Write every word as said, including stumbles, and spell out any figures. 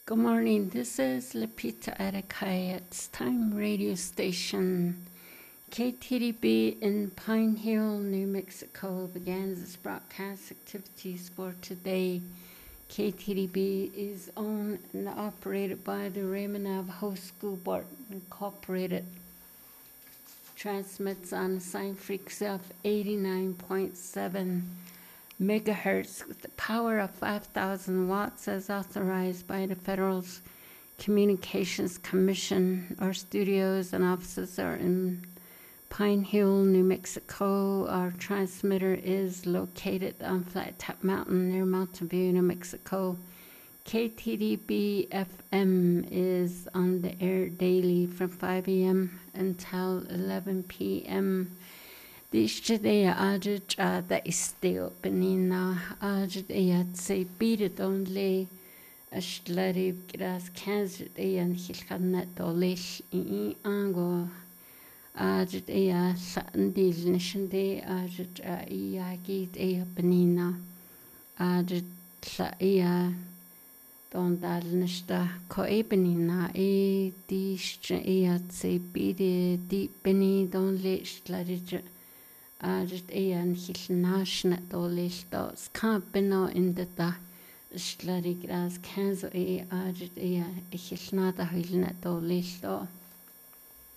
Good morning. This is Lupita Arakai. It's Time Radio Station. K T D B in Pine Hill, New Mexico begins its broadcast activities for today. K T D B is owned and operated by the Raymond Navajo School Board Incorporated. Transmits on a sine frequency of eighty-nine point seven megahertz with the power of five thousand watts as authorized by the Federal Communications Commission. Our studios and offices are in Pine Hill, New Mexico. Our transmitter is located on Flat Top Mountain near Mountain View, New Mexico. K T D B F M is on the air daily from five a m until eleven p m Dishidea ajaj ada isteo benina ajad ayat say beat it only ashlari gras cancer ayan hilkhanat olish i ango ajad aya sandil nishande ajad iya git aya benina ajad sa iya don dal nishta ko benina e dish ayat say beat it deep beni don lish larija Ajit ayan hilnashna dolil dos campino in the da shlarig as canzo e ajit aya hilnada hilna dolil do.